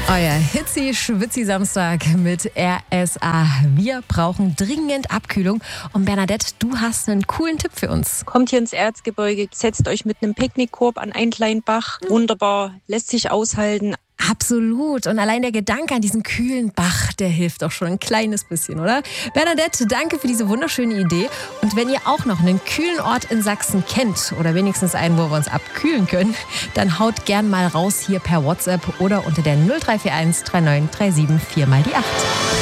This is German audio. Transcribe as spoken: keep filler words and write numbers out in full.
Euer Hitzi-Schwitzi-Samstag mit R S A. Wir brauchen dringend Abkühlung. Und Bernadette, du hast einen coolen Tipp für uns. Kommt hier ins Erzgebirge, setzt euch mit einem Picknickkorb an einen kleinen Bach. Wunderbar, lässt sich aushalten. Absolut. Und allein der Gedanke an diesen kühlen Bach, der hilft doch schon ein kleines bisschen, oder? Bernadette, danke für diese wunderschöne Idee. Und wenn ihr auch noch einen kühlen Ort in Sachsen kennt oder wenigstens einen, wo wir uns abkühlen können, dann haut gern mal raus hier per WhatsApp oder unter der null drei vier eins drei neun drei sieben vier mal die acht.